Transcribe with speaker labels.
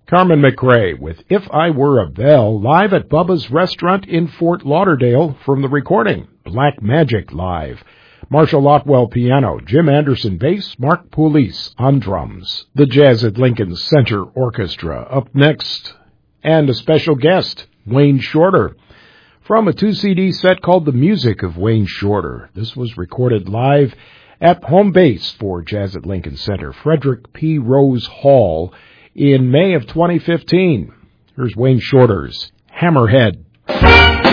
Speaker 1: Carmen McRae with If I Were a Belle, live at Bubba's Restaurant in Fort Lauderdale from the recording. Black Magic live. Marshall Otwell piano, Jim Anderson bass, Mark Poulis on drums. The Jazz at Lincoln Center Orchestra up next. And a special guest, Wayne Shorter, from a 2-CD set called The Music of Wayne Shorter. This was recorded live at home base for Jazz at Lincoln Center, Frederick P. Rose Hall, in May of 2015. Here's Wayne Shorter's Hammerhead.